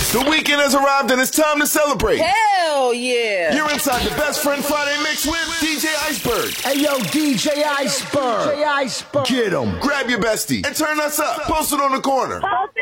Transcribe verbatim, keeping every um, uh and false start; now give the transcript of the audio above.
The weekend has arrived and it's time to celebrate. Hell yeah. You're inside the Best Friend Friday mix with D J Iceberg. Hey yo, D J Iceberg. D J Iceberg. Get 'em. Grab your bestie and turn us up. Post it on the corner. Post